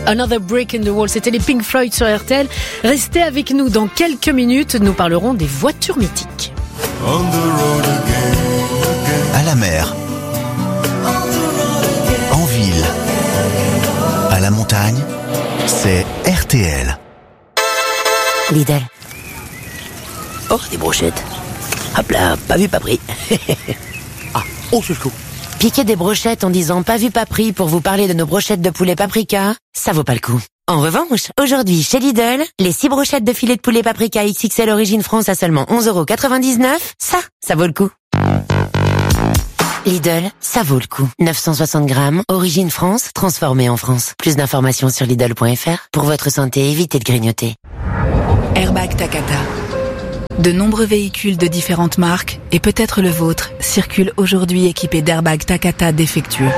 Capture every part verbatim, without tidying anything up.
Another Brick in the Wall. C'était les Pink Floyd sur R T L. Restez avec nous dans quelques minutes. Nous parlerons des voitures mythiques. À la mer, en ville, à la montagne, c'est R T L. Lidl. Oh, des brochettes. Hop là, pas vu, pas pris. Ah, oh, c'est chaud. Piquer des brochettes en disant pas vu, pas pris pour vous parler de nos brochettes de poulet paprika, ça vaut pas le coup. En revanche, aujourd'hui, chez Lidl, les six brochettes de filet de poulet paprika X X L Origine France à seulement onze euros quatre-vingt-dix-neuf, ça, ça vaut le coup. Lidl, ça vaut le coup. neuf cent soixante grammes, Origine France, transformé en France. Plus d'informations sur Lidl point F R. Pour votre santé, évitez de grignoter. Airbag Takata. De nombreux véhicules de différentes marques, et peut-être le vôtre, circulent aujourd'hui équipés d'airbags Takata défectueux.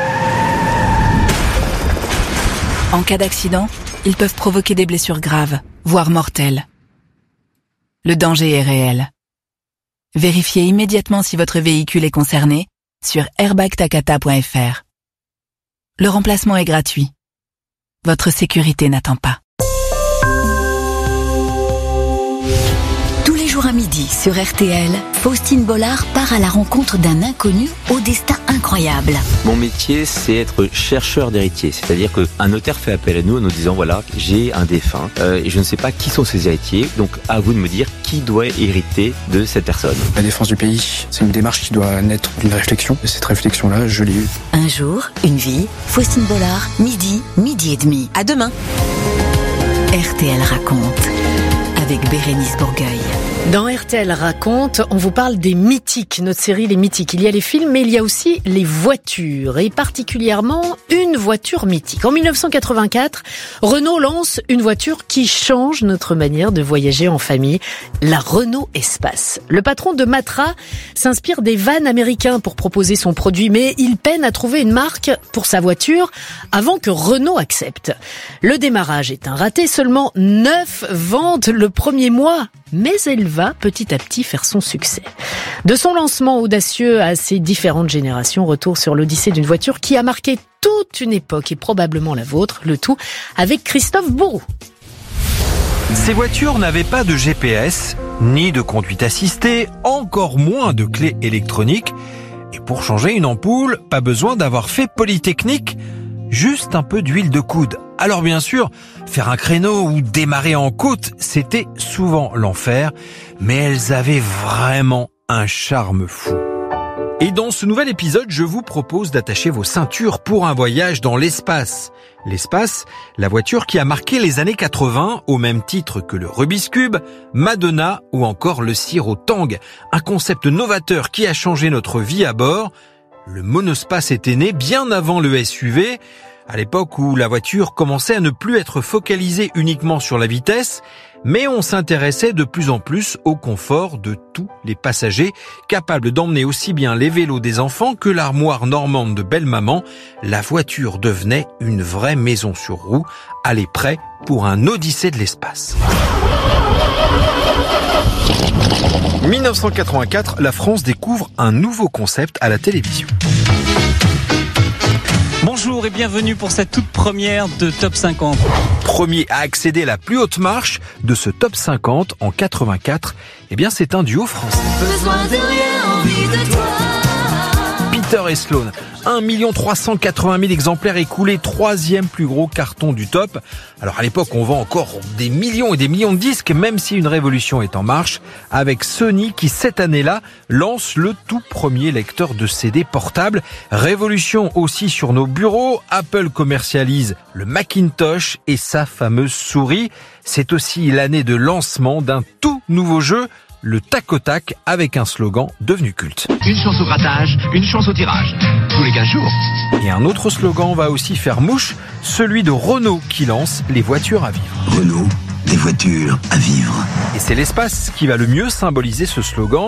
En cas d'accident, ils peuvent provoquer des blessures graves, voire mortelles. Le danger est réel. Vérifiez immédiatement si votre véhicule est concerné sur airbag takata point F R. Le remplacement est gratuit. Votre sécurité n'attend pas. Tous les jours à midi sur R T L, Faustine Bollard part à la rencontre d'un inconnu au destin incroyable. Mon métier, c'est être chercheur d'héritiers. C'est-à-dire qu'un notaire fait appel à nous en nous disant, voilà, j'ai un défunt euh, et je ne sais pas qui sont ses héritiers, donc à vous de me dire qui doit hériter de cette personne. La défense du pays, c'est une démarche qui doit naître d'une réflexion. Et cette réflexion-là, je l'ai eue. Un jour, une vie, Faustine Bollard, midi, midi et demi. À demain. R T L raconte. Avec Bérénice Bourgueil. Dans R T L Raconte, on vous parle des mythiques, notre série Les Mythiques. Il y a les films, mais il y a aussi les voitures, et particulièrement une voiture mythique. En dix-neuf cent quatre-vingt-quatre, Renault lance une voiture qui change notre manière de voyager en famille, la Renault Espace. Le patron de Matra s'inspire des vans américains pour proposer son produit, mais il peine à trouver une marque pour sa voiture avant que Renault accepte. Le démarrage est un raté, seulement neuf ventes le premier mois. Mais elle va petit à petit faire son succès. De son lancement audacieux à ses différentes générations, retour sur l'odyssée d'une voiture qui a marqué toute une époque et probablement la vôtre, le tout avec Christophe Bourou. Ces voitures n'avaient pas de G P S, ni de conduite assistée, encore moins de clés électroniques. Et pour changer une ampoule, pas besoin d'avoir fait Polytechnique, juste un peu d'huile de coude. Alors bien sûr, faire un créneau ou démarrer en côte, c'était souvent l'enfer, mais elles avaient vraiment un charme fou. Et dans ce nouvel épisode, je vous propose d'attacher vos ceintures pour un voyage dans l'espace. L'espace, la voiture qui a marqué les années quatre-vingts, au même titre que le Rubik's Cube, Madonna ou encore le sirop Tang. Un concept novateur qui a changé notre vie à bord. Le monospace était né bien avant le S U V, à l'époque où la voiture commençait à ne plus être focalisée uniquement sur la vitesse, mais on s'intéressait de plus en plus au confort de tous les passagers, capables d'emmener aussi bien les vélos des enfants que l'armoire normande de belle-maman. La voiture devenait une vraie maison sur roue, allez prêt pour un odyssée de l'espace. dix-neuf cent quatre-vingt-quatre, la France découvre un nouveau concept à la télévision. Bonjour et bienvenue pour cette toute première de Top cinquante. Premier à accéder à la plus haute marche de ce Top cinquante en quatre-vingt-quatre, eh bien c'est un duo français. Besoin de rien, envie de toi. Peter et Sloan, un million trois cent quatre-vingt mille exemplaires écoulés, troisième plus gros carton du top. Alors à l'époque, on vend encore des millions et des millions de disques, même si une révolution est en marche, avec Sony qui, cette année-là, lance le tout premier lecteur de C D portable. Révolution aussi sur nos bureaux, Apple commercialise le Macintosh et sa fameuse souris. C'est aussi l'année de lancement d'un tout nouveau jeu, le tac au tac, avec un slogan devenu culte. Une chance au grattage, une chance au tirage. Tous les quinze jours. Et un autre slogan va aussi faire mouche, celui de Renault qui lance les voitures à vivre. Renault, des voitures à vivre. Et c'est l'espace qui va le mieux symboliser ce slogan.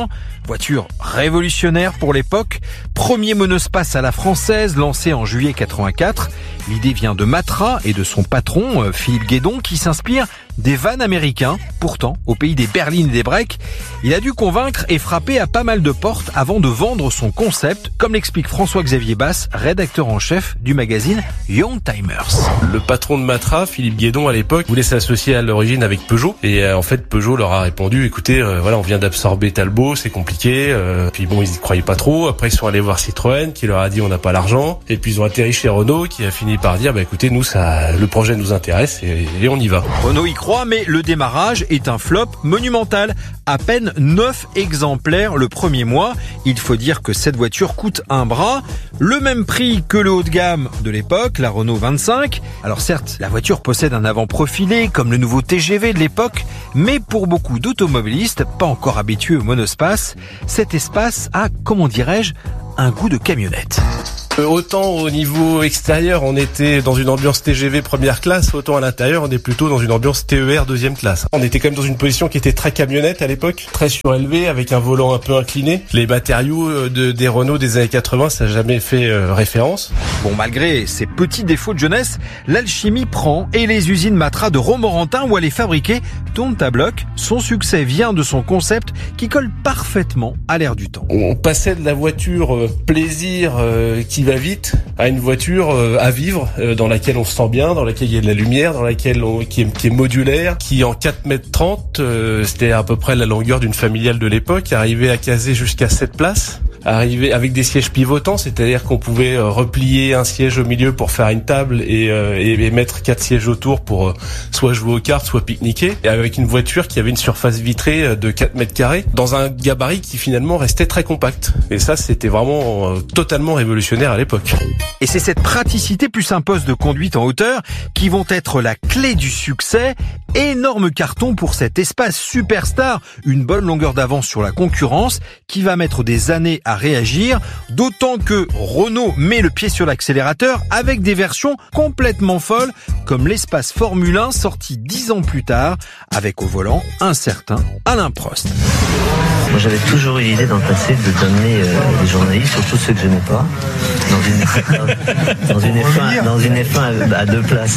Voiture révolutionnaire pour l'époque, premier monospace à la française lancé en juillet quatre-vingt-quatre. L'idée vient de Matra et de son patron, Philippe Guédon, qui s'inspire des vannes américains. Pourtant, au pays des berlines et des breaks, il a dû convaincre et frapper à pas mal de portes avant de vendre son concept, comme l'explique François-Xavier Basse, rédacteur en chef du magazine Young Timers. Le patron de Matra, Philippe Guédon, à l'époque, voulait s'associer à l'origine avec Peugeot. Et euh, en fait, Peugeot leur a répondu, écoutez, euh, voilà, on vient d'absorber Talbot, c'est compliqué. Euh, puis bon, ils y croyaient pas trop. Après, ils sont allés voir Citroën, qui leur a dit, on n'a pas l'argent. Et puis ils ont atterri chez Renault, qui a fini par dire, bah écoutez, nous, ça, le projet nous intéresse et, et on y va. Renault y croit, mais le démarrage est un flop monumental. À peine neuf exemplaires le premier mois. Il faut dire que cette voiture coûte un bras, le même prix que le haut de gamme de l'époque, la Renault vingt-cinq. Alors certes, la voiture possède un avant profilé comme le nouveau T G V de l'époque, mais pour beaucoup d'automobilistes, pas encore habitués au monospace, cet espace a, comment dirais-je, un goût de camionnette. Autant au niveau extérieur, on était dans une ambiance T G V première classe, autant à l'intérieur, on est plutôt dans une ambiance T E R deuxième classe. On était quand même dans une position qui était très camionnette à l'époque, très surélevée, avec un volant un peu incliné. Les matériaux de, des Renault des années quatre-vingts, ça n'a jamais fait euh, référence. Bon, malgré ces petits défauts de jeunesse, l'alchimie prend et les usines Matra de Romorantin où elle est fabriquée tournent à bloc. Son succès vient de son concept qui colle parfaitement à l'air du temps. On passait de la voiture euh, plaisir euh, qui va vite à une voiture euh, à vivre, euh, dans laquelle on se sent bien, dans laquelle il y a de la lumière, dans laquelle on, qui, est, qui est modulaire, qui en quatre mètres trente, euh, c'était à peu près la longueur d'une familiale de l'époque, arrivait à caser jusqu'à sept places. Arrivé avec des sièges pivotants, c'est-à-dire qu'on pouvait euh, replier un siège au milieu pour faire une table et, euh, et, et mettre quatre sièges autour pour euh, soit jouer aux cartes, soit pique-niquer, et avec une voiture qui avait une surface vitrée de quatre mètres carrés, dans un gabarit qui finalement restait très compact. Et ça, c'était vraiment euh, totalement révolutionnaire à l'époque. Et c'est cette praticité plus un poste de conduite en hauteur qui vont être la clé du succès. Énorme carton pour cet espace superstar, une bonne longueur d'avance sur la concurrence qui va mettre des années à réagir, d'autant que Renault met le pied sur l'accélérateur avec des versions complètement folles comme l'espace Formule un sorti dix ans plus tard avec au volant un certain Alain Prost. Moi j'avais toujours eu l'idée dans le passé de d'amener euh, des journalistes, surtout ceux que j'aimais pas, dans une, dans une F un, dans une F un à, à deux places.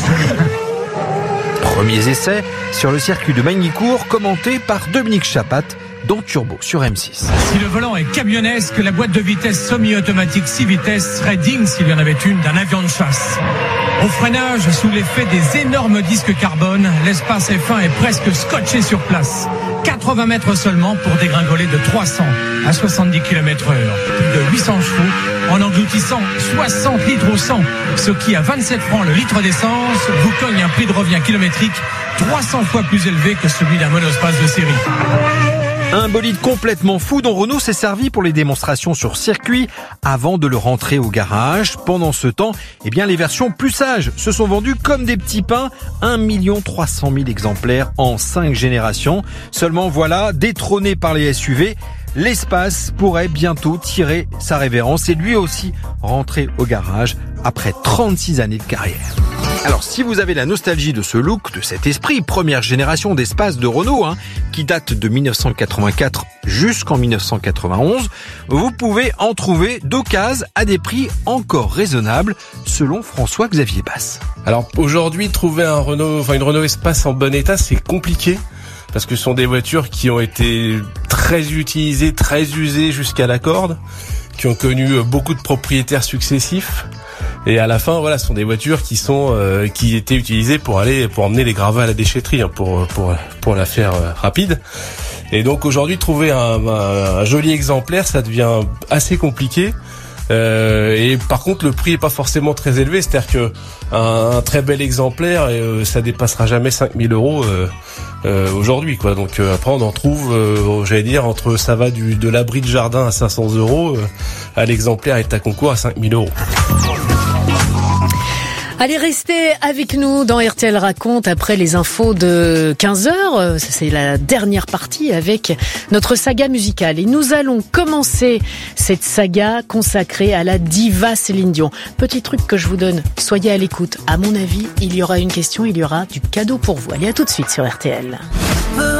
Premiers essais sur le circuit de Magny-Cours commenté par Dominique Chapat dans Turbo sur M six. Si le volant est camionnesque, la boîte de vitesse semi-automatique six vitesses serait digne, s'il y en avait une, d'un avion de chasse. Au freinage, sous l'effet des énormes disques carbone, l'espace F un est presque scotché sur place. quatre-vingts mètres seulement pour dégringoler de trois cents à soixante-dix kilomètres heure. Plus de huit cents chevaux en engloutissant soixante litres au cent. Ce qui, à vingt-sept francs le litre d'essence, vous cogne un prix de revient kilométrique trois cents fois plus élevé que celui d'un monospace de série. Un bolide complètement fou dont Renault s'est servi pour les démonstrations sur circuit avant de le rentrer au garage. Pendant ce temps, eh bien, les versions plus sages se sont vendues comme des petits pains. un million trois cent mille exemplaires en cinq générations. Seulement voilà, détrôné par les S U V, l'espace pourrait bientôt tirer sa révérence et lui aussi rentrer au garage après trente-six années de carrière. Alors, si vous avez la nostalgie de ce look, de cet esprit, première génération d'espace de Renault, hein, qui date de mille neuf cent quatre-vingt-quatre jusqu'en mille neuf cent quatre-vingt-onze, vous pouvez en trouver d'occasion à des prix encore raisonnables, selon François-Xavier Basse. Alors, aujourd'hui, trouver un Renault, enfin une Renault Espace en bon état, c'est compliqué. Parce que ce sont des voitures qui ont été très utilisées, très usées jusqu'à la corde, qui ont connu beaucoup de propriétaires successifs. Et à la fin, voilà, ce sont des voitures qui sont euh, qui étaient utilisées pour aller pour emmener les gravats à la déchetterie, hein, pour pour pour la faire euh, rapide. Et donc aujourd'hui, trouver un, un, un joli exemplaire, ça devient assez compliqué. Euh, et par contre, le prix est pas forcément très élevé, c'est-à-dire que un, un très bel exemplaire, euh, ça dépassera jamais cinq mille euros euh, euh, aujourd'hui, quoi. Donc euh, après, on en trouve, euh, j'allais dire, entre ça va du de l'abri de jardin à cinq cents euros, euh, à l'exemplaire est à concours à cinq mille euros. Allez, restez avec nous dans R T L Raconte après les infos de quinze heures. C'est la dernière partie avec notre saga musicale. Et nous allons commencer cette saga consacrée à la diva Céline Dion. Petit truc que je vous donne, soyez à l'écoute. À mon avis, il y aura une question, il y aura du cadeau pour vous. Allez, à tout de suite sur R T L.